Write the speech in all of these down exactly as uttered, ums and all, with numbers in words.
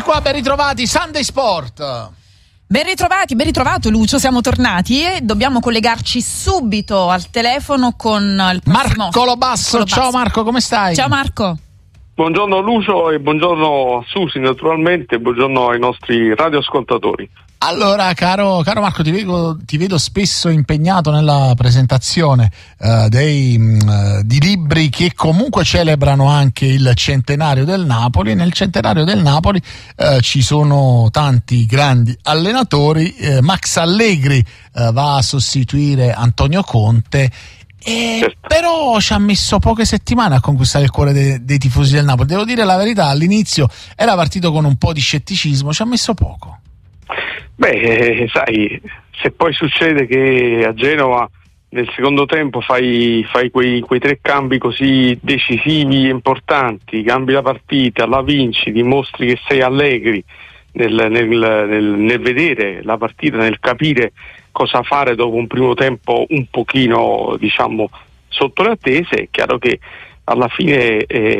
Eccoci qua, ben ritrovati, Sunday Sport. Ben ritrovati, ben ritrovato Lucio, siamo tornati e dobbiamo collegarci subito al telefono con il prossimo Marco Lobasso. Marco Ciao Marco, come stai? Ciao Marco. Buongiorno Lucio e buongiorno a Susi naturalmente, buongiorno ai nostri radioascoltatori. Allora, caro, caro Marco, ti vedo, ti vedo spesso impegnato nella presentazione uh, dei, uh, di libri che comunque celebrano anche il centenario del Napoli. Nel centenario del Napoli uh, ci sono tanti grandi allenatori. Uh, Max Allegri uh, va a sostituire Antonio Conte. Eh, certo. Però ci ha messo poche settimane a conquistare il cuore de- dei tifosi del Napoli. Devo dire la verità, all'inizio era partito con un po' di scetticismo, ci ha messo poco. Beh, sai, se poi succede che a Genova nel secondo tempo fai, fai quei, quei tre cambi così decisivi e importanti, cambi la partita, la vinci, dimostri che sei Allegri nel, nel, nel, nel vedere la partita, nel capire cosa fare dopo un primo tempo un pochino, diciamo, sotto le attese, è chiaro che alla fine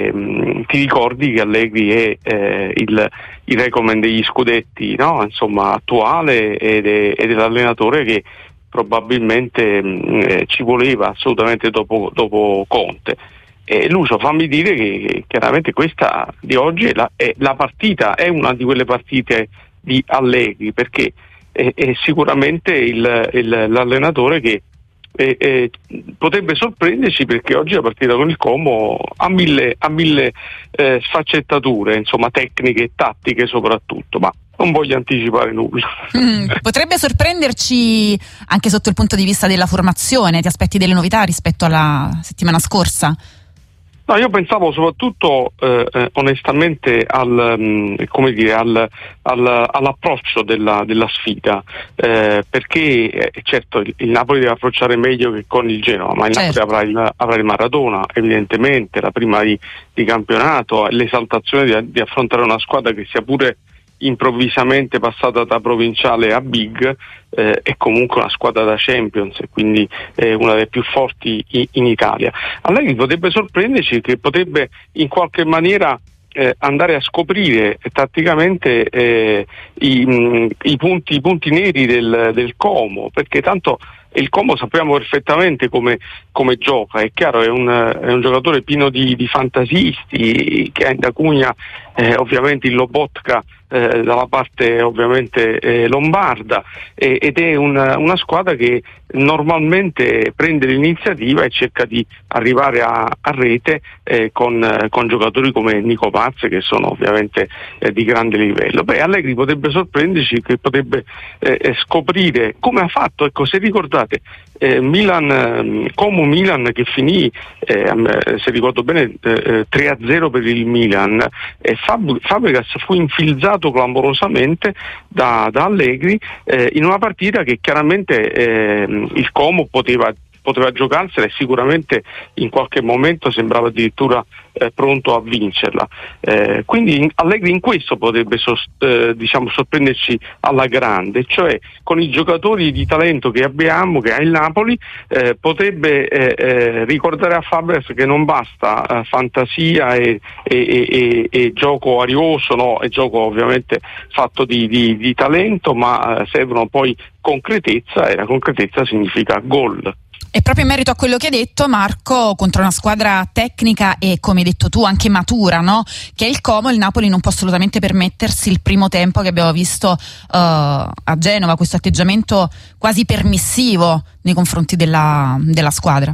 eh, ti ricordi che Allegri è eh, il, il recomen degli scudetti, no? Insomma, attuale ed è, ed è l'allenatore che probabilmente eh, ci voleva assolutamente dopo, dopo Conte. E Lucio, fammi dire che, che chiaramente questa di oggi è la, è la partita, è una di quelle partite di Allegri, perché è, è sicuramente il, il, l'allenatore che E, e, potrebbe sorprenderci, perché oggi la partita con il Como ha mille, ha mille eh, sfaccettature, insomma, tecniche e tattiche soprattutto, ma non voglio anticipare nulla. Mm, potrebbe sorprenderci anche sotto il punto di vista della formazione. Ti aspetti delle novità rispetto alla settimana scorsa? No, io pensavo soprattutto eh, eh, onestamente al, mh, come dire, al, al, all'approccio della, della sfida, eh, perché eh, certo il, il Napoli deve approcciare meglio che con il Genoa, ma il certo. Napoli avrà il, avrà il Maradona, evidentemente, la prima di, di campionato, l'esaltazione di, di affrontare una squadra che sia pure improvvisamente passata da provinciale a big, eh, è comunque una squadra da Champions e quindi è una delle più forti in, in Italia. Allegri potrebbe sorprenderci, che potrebbe in qualche maniera eh, andare a scoprire eh, tatticamente eh, i, mh, i, punti, i punti neri del, del Como, perché tanto il Como sappiamo perfettamente come, come gioca, è chiaro, è un, è un giocatore pieno di, di fantasisti, che ha in Acugna eh, ovviamente il Lobotka eh, dalla parte ovviamente eh, lombarda, eh, ed è una, una squadra che normalmente prende l'iniziativa e cerca di arrivare a, a rete eh, con, eh, con giocatori come Nico Paz, che sono ovviamente eh, di grande livello. Beh, Allegri potrebbe sorprenderci, che potrebbe eh, scoprire come ha fatto, ecco, se ricordate eh, Milan, Como Milan che finì eh, se ricordo bene eh, tre a zero per il Milan, e Fab- Fabregas fu infilzato clamorosamente da, da Allegri eh, in una partita che chiaramente eh, il Como poteva poteva giocarsela, e sicuramente in qualche momento sembrava addirittura eh, pronto a vincerla. Eh, quindi in, Allegri in questo potrebbe sos, eh, diciamo sorprenderci alla grande, cioè con i giocatori di talento che abbiamo, che ha il Napoli, eh, potrebbe eh, eh, ricordare a Fabregas che non basta eh, fantasia e, e, e, e gioco arioso, no? E gioco ovviamente fatto di, di, di talento, ma eh, servono poi concretezza, e la concretezza significa gol. E proprio in merito a quello che hai detto, Marco, contro una squadra tecnica e, come hai detto tu, anche matura, no? Che è il Como, il Napoli non può assolutamente permettersi il primo tempo che abbiamo visto uh, a Genova, questo atteggiamento quasi permissivo nei confronti della, della squadra.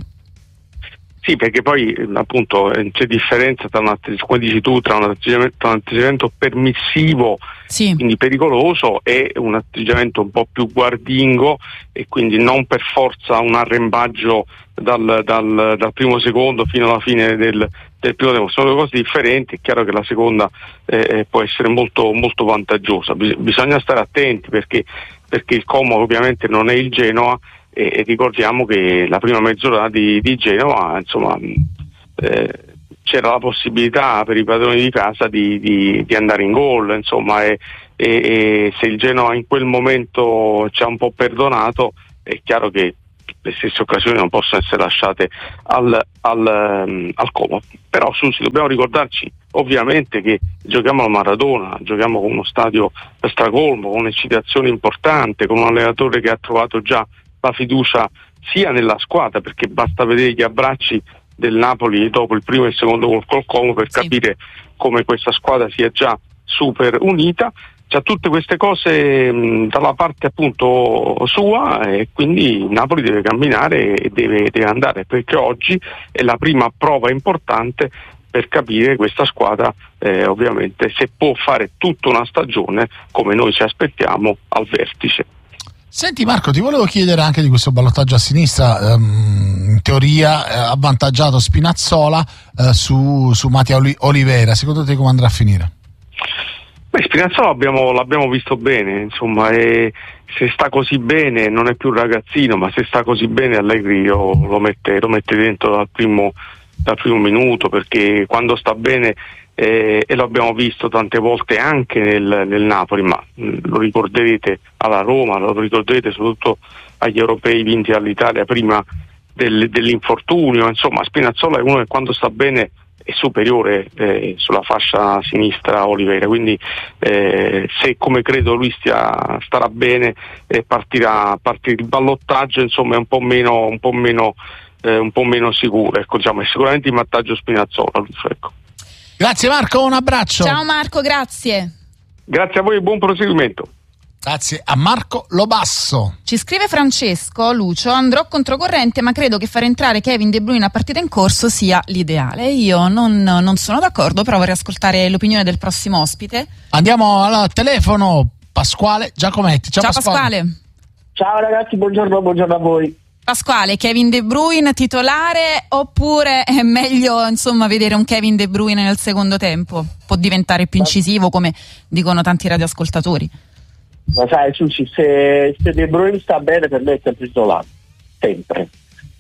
Sì, perché poi appunto c'è differenza tra un atteggiamento, come dici tu, tra un atteggiamento, tra un atteggiamento permissivo, sì, quindi pericoloso, e un atteggiamento un po' più guardingo, e quindi non per forza un arrembaggio dal, dal, dal primo secondo fino alla fine del, del primo tempo. Sono due cose differenti. È chiaro che la seconda eh, può essere molto, molto vantaggiosa. Bis- bisogna stare attenti, perché, perché il Como ovviamente non è il Genoa, e ricordiamo che la prima mezz'ora di, di Genova, insomma, eh, c'era la possibilità per i padroni di casa di, di, di andare in gol, insomma, e, e, e se il Genova in quel momento ci ha un po' perdonato, è chiaro che le stesse occasioni non possono essere lasciate al, al, um, al Como. Però Susi, dobbiamo ricordarci ovviamente che giochiamo al Maradona, giochiamo con uno stadio stracolmo, con un'eccitazione importante, con un allenatore che ha trovato già la fiducia sia nella squadra, perché basta vedere gli abbracci del Napoli dopo il primo e il secondo gol col Como per sì. capire come questa squadra sia già super unita. C'ha tutte queste cose mh, dalla parte appunto sua, e quindi il Napoli deve camminare e deve, deve andare, perché oggi è la prima prova importante per capire questa squadra eh, ovviamente se può fare tutta una stagione come noi ci aspettiamo al vertice. Senti Marco, ti volevo chiedere anche di questo ballottaggio a sinistra, um, in teoria eh, avvantaggiato Spinazzola eh, su, su Mattia Oliveira. Secondo te come andrà a finire? Beh, Spinazzola l'abbiamo, l'abbiamo visto bene, insomma, e se sta così bene non è più un ragazzino, ma se sta così bene Allegri lo mette, lo mette dentro dal primo, dal primo minuto, perché quando sta bene, eh, e lo abbiamo visto tante volte anche nel, nel Napoli, ma mh, lo ricorderete alla Roma, lo ricorderete soprattutto agli europei vinti dall'Italia prima del, dell'infortunio, insomma Spinazzola è uno che quando sta bene è superiore eh, sulla fascia sinistra a Oliveira, quindi eh, se come credo lui stia, starà bene eh, partirà, partirà il ballottaggio, insomma è un po' meno un po' meno eh, un po' meno sicuro, ecco, diciamo, è sicuramente in vantaggio Spinazzola, ecco. Grazie Marco, un abbraccio. Ciao Marco, grazie. Grazie a voi e buon proseguimento. Grazie a Marco Lobasso. Ci scrive Francesco: Lucio, andrò controcorrente, ma credo che far entrare Kevin De Bruyne a partita in corso sia l'ideale. Io non, non sono d'accordo, però vorrei ascoltare l'opinione del prossimo ospite. Andiamo al telefono, Pasquale Giacometti. Ciao, Ciao Pasquale. Pasquale. Ciao ragazzi, buongiorno, buongiorno a voi. Pasquale, Kevin De Bruyne titolare, oppure è meglio insomma vedere un Kevin De Bruyne nel secondo tempo? Può diventare più incisivo, come dicono tanti radioascoltatori. Ma sai Susi, se, se De Bruyne sta bene per me è sempre titolare, sempre,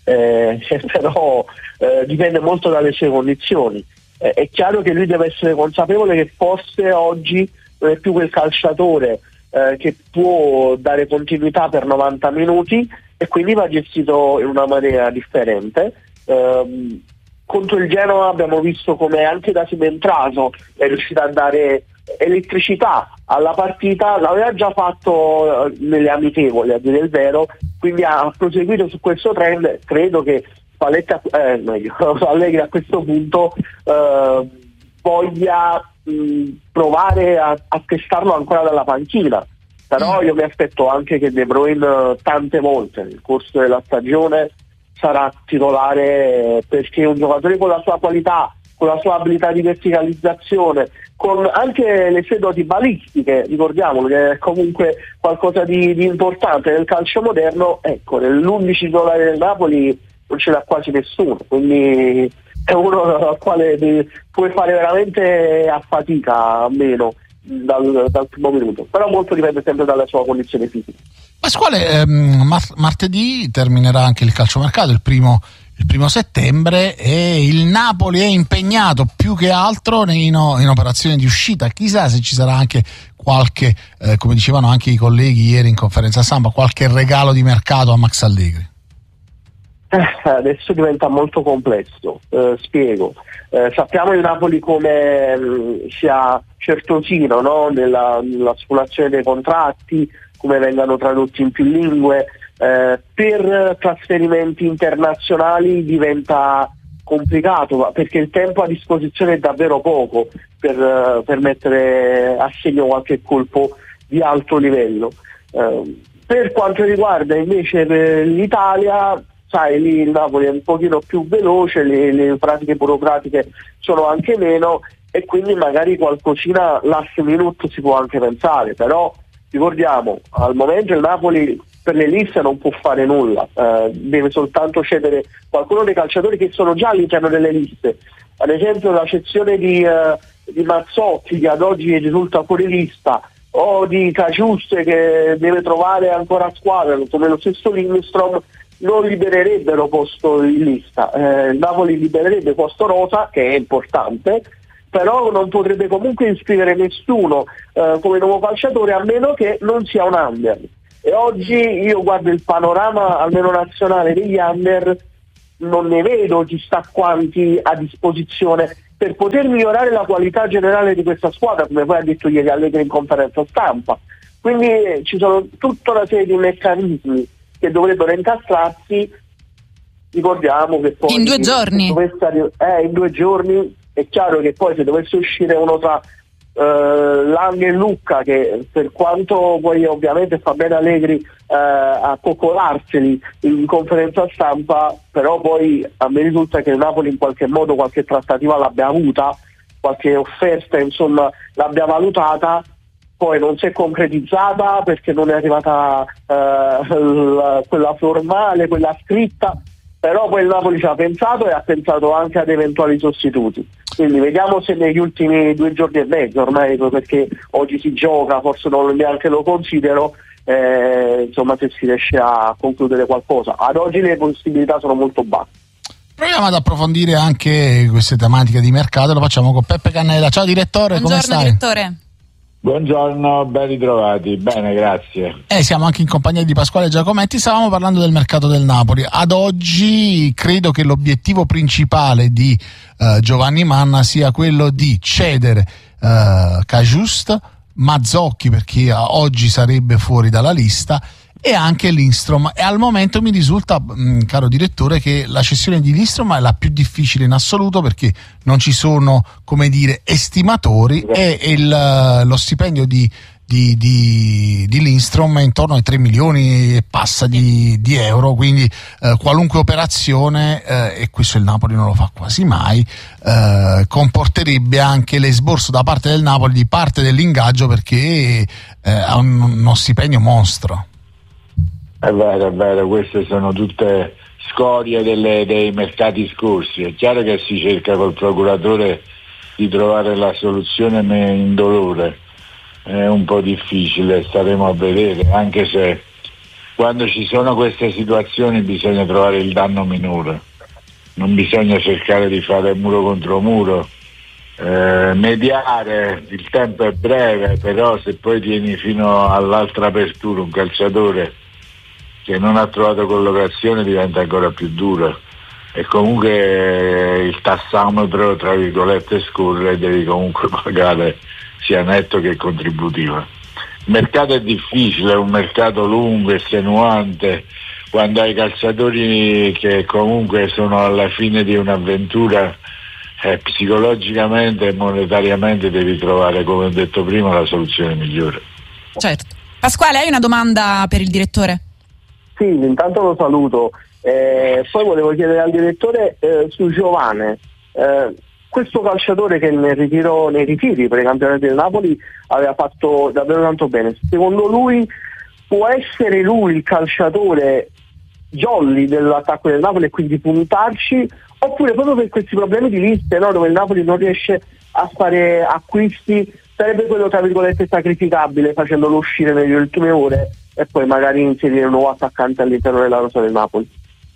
eh, però eh, dipende molto dalle sue condizioni. Eh, è chiaro che lui deve essere consapevole che forse oggi non è più quel calciatore eh, che può dare continuità per novanta minuti, e quindi va gestito in una maniera differente. Eh, contro il Genoa abbiamo visto come anche da subentrato è riuscito a dare elettricità alla partita, l'aveva già fatto eh, nelle amichevoli a dire il vero, quindi ha proseguito su questo trend. Credo che Spalletti, eh, meglio, Allegri a questo punto eh, voglia mh, provare a, a testarlo ancora dalla panchina, però io mi aspetto anche che De Bruyne tante volte nel corso della stagione sarà titolare, perché è un giocatore con la sua qualità, con la sua abilità di verticalizzazione, con anche le sue doti balistiche, ricordiamolo che è comunque qualcosa di, di importante nel calcio moderno. Ecco, nell'undici titolare del Napoli non ce l'ha quasi nessuno, quindi è uno al quale puoi fare veramente a fatica, a meno dal, dal primo minuto, però molto dipende sempre dalla sua condizione fisica. Pasquale, ehm, mar- martedì terminerà anche il calciomercato, il primo il primo settembre, e il Napoli è impegnato più che altro in, in operazioni di uscita. Chissà se ci sarà anche qualche, eh, come dicevano anche i colleghi ieri in conferenza stampa, qualche regalo di mercato a Max Allegri. Eh, adesso diventa molto complesso, eh, spiego. Eh, sappiamo il Napoli come mh, sia certosino, no? nella, nella spulazione dei contratti, come vengano tradotti in più lingue. Eh, per trasferimenti internazionali diventa complicato, perché il tempo a disposizione è davvero poco per, per mettere a segno qualche colpo di alto livello. Eh, per quanto riguarda invece l'Italia, sai, lì il Napoli è un pochino più veloce, le, le pratiche burocratiche sono anche meno, e quindi magari qualcosina last minute si può anche pensare, però ricordiamo, al momento il Napoli per le liste non può fare nulla, eh, deve soltanto cedere qualcuno dei calciatori che sono già all'interno delle liste. Ad esempio la cessione di, eh, di Mazzotti, che ad oggi risulta fuori lista, o di Caciuste, che deve trovare ancora squadra, come lo stesso Lindstrom, non libererebbero posto in lista. Eh, il Napoli libererebbe posto rosa, che è importante, però non potrebbe comunque iscrivere nessuno eh, come nuovo calciatore, a meno che non sia un under. E oggi io guardo il panorama almeno nazionale degli under, non ne vedo chissà quanti a disposizione per poter migliorare la qualità generale di questa squadra, come poi ha detto ieri Allegri in conferenza stampa. Quindi eh, ci sono tutta una serie di meccanismi che dovrebbero incastrarsi. Ricordiamo che poi in due giorni arri- eh, in due giorni è chiaro che poi se dovesse uscire uno tra Uh, Lang e Lucca, che per quanto poi ovviamente fa bene Allegri uh, a coccolarseli in conferenza stampa, però poi a me risulta che il Napoli in qualche modo qualche trattativa l'abbia avuta, qualche offerta insomma l'abbia valutata, poi non si è concretizzata perché non è arrivata uh, la, quella formale, quella scritta, però poi il Napoli ci ha pensato e ha pensato anche ad eventuali sostituti. Quindi vediamo se negli ultimi due giorni e mezzo, ormai perché oggi si gioca, forse non neanche lo considero, eh, insomma se si riesce a concludere qualcosa. Ad oggi le possibilità sono molto basse. Proviamo ad approfondire anche queste tematiche di mercato, lo facciamo con Peppe Cannella. Ciao direttore, buongiorno, come stai? Direttore. Buongiorno, ben ritrovati, bene, grazie. Eh, siamo anche in compagnia di Pasquale Giacometti, stavamo parlando del mercato del Napoli. Ad oggi credo che l'obiettivo principale di uh, Giovanni Manna sia quello di cedere uh, Cajuste, Mazzocchi perché uh, oggi sarebbe fuori dalla lista, e anche Lindstrom, e al momento mi risulta, mh, caro direttore, che la cessione di Lindstrom è la più difficile in assoluto perché non ci sono, come dire, estimatori, e il, lo stipendio di, di, di, di Lindstrom è intorno ai tre milioni e passa di, di euro, quindi eh, qualunque operazione, eh, e questo il Napoli non lo fa quasi mai, eh, comporterebbe anche l'esborso da parte del Napoli di parte dell'ingaggio, perché eh, ha un, uno stipendio mostro. È vero, è vero, queste sono tutte scorie delle, dei mercati scorsi. È chiaro che si cerca col procuratore di trovare la soluzione indolore, è un po' difficile, staremo a vedere, anche se quando ci sono queste situazioni bisogna trovare il danno minore, non bisogna cercare di fare muro contro muro, eh, mediare, il tempo è breve, però se poi tieni fino all'altra apertura un calciatore che non ha trovato collocazione diventa ancora più dura, e comunque il tassametro tra virgolette scorre e devi comunque pagare sia netto che contributiva. Il mercato è difficile, è un mercato lungo, estenuante, quando hai calciatori che comunque sono alla fine di un'avventura, eh, psicologicamente e monetariamente devi trovare, come ho detto prima, la soluzione migliore. Certo. Pasquale, hai una domanda per il direttore? Sì, intanto lo saluto. Eh, poi volevo chiedere al direttore eh, su Giovane, eh, questo calciatore che nel ritiro, nei ritiri per i campionati del Napoli aveva fatto davvero tanto bene. Secondo lui può essere lui il calciatore jolly dell'attacco del Napoli e quindi puntarci, oppure proprio per questi problemi di liste, no, dove il Napoli non riesce a fare acquisti, sarebbe quello tra virgolette sacrificabile, facendolo uscire nelle ultime ore e poi magari inserire un nuovo attaccante all'interno della rosa del Napoli?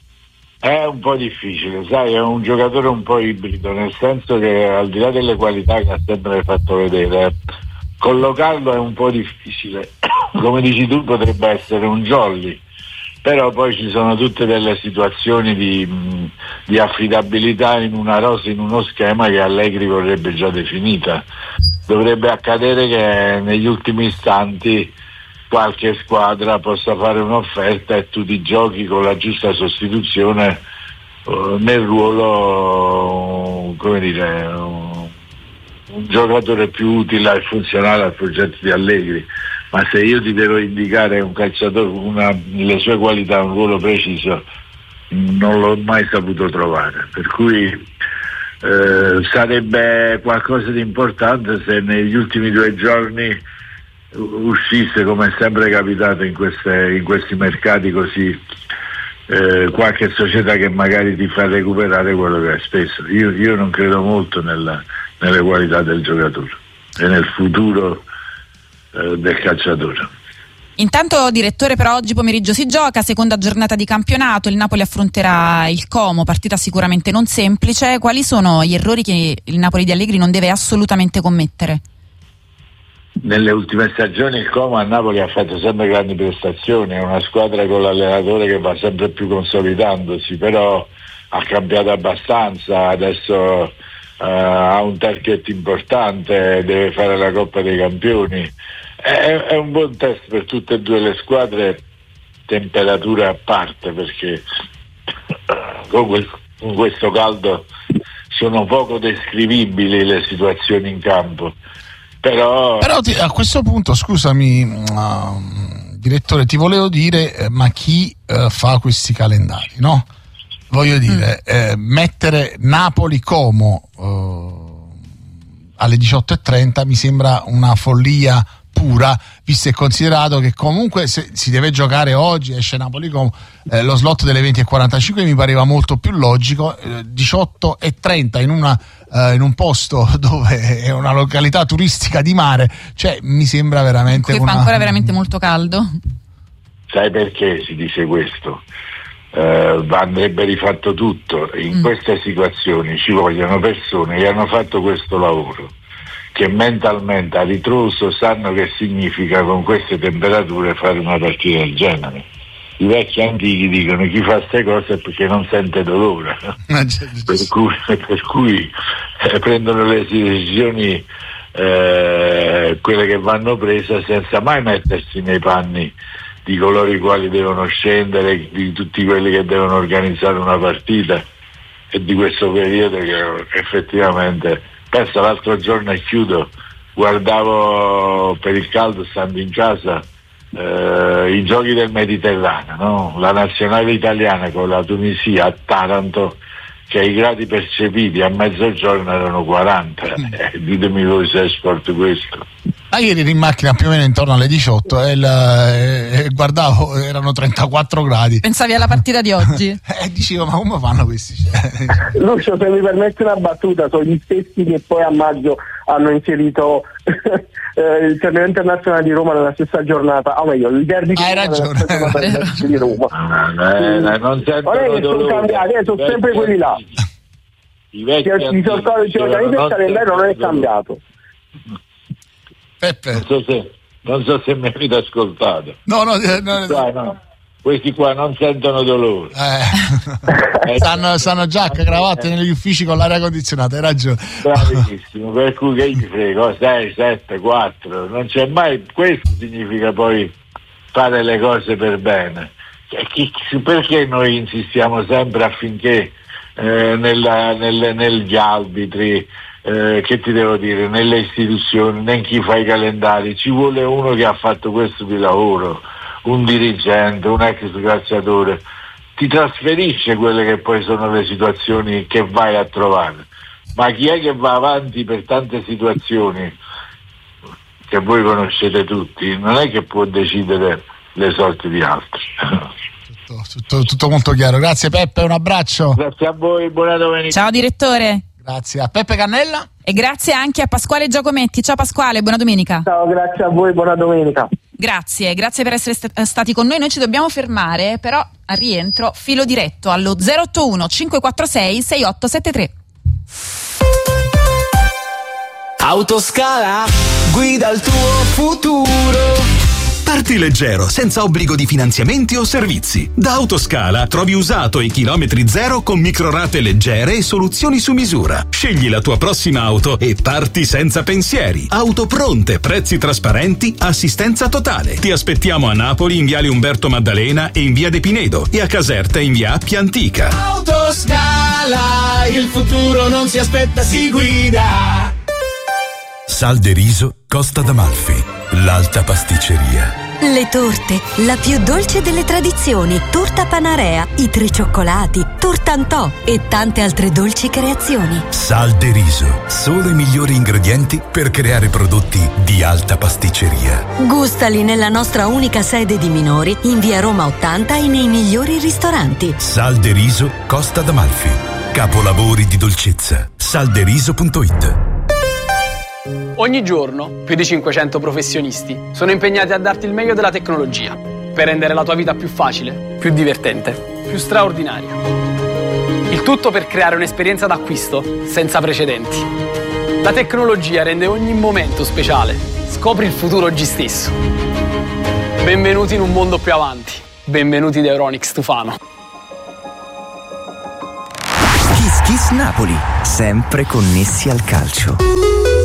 È un po' difficile, sai, è un giocatore un po' ibrido, nel senso che al di là delle qualità che ha sempre fatto vedere, collocarlo è un po' difficile. Come dici tu, potrebbe essere un jolly, però poi ci sono tutte delle situazioni di, di affidabilità in una rosa, in uno schema che Allegri vorrebbe già definita. Dovrebbe accadere che negli ultimi istanti qualche squadra possa fare un'offerta e tu ti giochi con la giusta sostituzione uh, nel ruolo, come dire, uh, un giocatore più utile e funzionale al progetto di Allegri. Ma se io ti devo indicare un calciatore, una, le sue qualità, un ruolo preciso, non l'ho mai saputo trovare, per cui eh, sarebbe qualcosa di importante se negli ultimi due giorni uscisse, come è sempre capitato in, queste, in questi mercati così, eh, qualche società che magari ti fa recuperare quello che hai speso. Io, io non credo molto nella, nelle qualità del giocatore e nel futuro eh, del calciatore. Intanto, direttore, per oggi pomeriggio si gioca, seconda giornata di campionato, il Napoli affronterà il Como, partita sicuramente non semplice. Quali sono gli errori che il Napoli di Allegri non deve assolutamente commettere? Nelle ultime stagioni il Como a Napoli ha fatto sempre grandi prestazioni, è una squadra con l'allenatore che va sempre più consolidandosi, però ha cambiato abbastanza, adesso ha un target importante, deve fare la Coppa dei Campioni. È, è un buon test per tutte e due le squadre, temperature a parte, perché con questo, con questo caldo sono poco descrivibili le situazioni in campo. Però, Però ti, a questo punto, scusami, uh, direttore, ti volevo dire, eh, ma chi uh, fa questi calendari, no? Voglio dire, mm. eh, mettere Napoli-Como uh, alle diciotto e trenta mi sembra una follia pura, visto e considerato che comunque se si deve giocare oggi, esce Napoli-Como, eh, lo slot delle venti e quarantacinque mi pareva molto più logico. eh, diciotto e trenta in una Uh, in un posto dove è una località turistica di mare, cioè mi sembra veramente qui una... fa ancora veramente molto caldo. Sai perché si dice questo? Uh, andrebbe rifatto tutto. In mm. queste situazioni ci vogliono persone che hanno fatto questo lavoro, che mentalmente a ritroso sanno che significa con queste temperature fare una partita del genere. I vecchi antichi dicono chi fa queste cose è perché non sente dolore, per cui, per cui eh, prendono le decisioni eh, quelle che vanno prese senza mai mettersi nei panni di coloro i quali devono scendere, di tutti quelli che devono organizzare una partita, e di questo periodo che effettivamente, penso l'altro giorno, e chiudo, guardavo per il caldo stando in casa Uh, i giochi del Mediterraneo, no? La nazionale italiana con la Tunisia a Taranto, che i gradi percepiti a mezzogiorno erano quaranta. Mm. Eh, ditemi voi se è sport questo. Ma ieri ero in macchina più o meno intorno alle diciotto e, la, e guardavo, erano trentaquattro gradi. Pensavi alla partita di oggi? E dicevo, ma come fanno questi? Lucio, se mi permette una battuta, sono gli stessi che poi a maggio hanno inserito eh, il torneo internazionale di Roma nella stessa giornata, o meglio il derby ah, hai ragione. di Roma. Eh, non non è che sono cambiati, eh, sono sempre quelli là. I vecchi il sorteggio di organizzazione del calendario non è cambiato. Peppe. Non so se, non so se mi avete ascoltato. No, no, no, no. Qua, no. Questi qua non sentono dolore. Eh. stanno, stanno giacca, cravatte negli uffici con l'aria condizionata, hai ragione. Bravissimo, per cui che gli frego, sei, sette, quattro, non c'è mai, questo significa poi fare le cose per bene. Perché noi insistiamo sempre affinché eh, nella, nelle, negli arbitri, eh, che ti devo dire, nelle istituzioni, né chi fa i calendari, ci vuole uno che ha fatto questo di lavoro, un dirigente, un ex calciatore, ti trasferisce quelle che poi sono le situazioni che vai a trovare. Ma chi è che va avanti per tante situazioni che voi conoscete tutti, non è che può decidere le sorti di altri. Tutto, tutto, tutto molto chiaro. Grazie Peppe, un abbraccio. Grazie a voi, buona domenica. Ciao direttore. Grazie a Peppe Cannella. E grazie anche a Pasquale Giacometti. Ciao Pasquale, buona domenica. Ciao, grazie a voi, buona domenica. Grazie, grazie per essere st- stati con noi. Noi ci dobbiamo fermare, però al rientro filo diretto allo zero otto uno cinque quattro sei sei otto sette tre. Autoscala, guida il tuo futuro. Parti leggero, senza obbligo di finanziamenti o servizi. Da Autoscala trovi usato e chilometri zero con microrate leggere e soluzioni su misura. Scegli la tua prossima auto e parti senza pensieri. Auto pronte, prezzi trasparenti, assistenza totale. Ti aspettiamo a Napoli in viale Umberto Maddalena e in via De Pinedo, e a Caserta in via Appia Antica. Autoscala, il futuro non si aspetta, si guida. Sal de Riso, Costa d'Amalfi, l'alta pasticceria. Le torte, la più dolce delle tradizioni, torta Panarea, i tre cioccolati, tortantò e tante altre dolci creazioni. Sal de Riso, solo i migliori ingredienti per creare prodotti di alta pasticceria. Gustali nella nostra unica sede di minori in via Roma ottanta e nei migliori ristoranti. Sal de Riso, Costa d'Amalfi, capolavori di dolcezza. salderiso punto it. Ogni giorno più di cinquecento professionisti sono impegnati a darti il meglio della tecnologia per rendere la tua vita più facile, più divertente, più straordinaria. Il tutto per creare un'esperienza d'acquisto senza precedenti. La tecnologia rende ogni momento speciale. Scopri il futuro oggi stesso. Benvenuti in un mondo più avanti. Benvenuti da Euronics Tufano. Kiss Napoli, sempre connessi al calcio.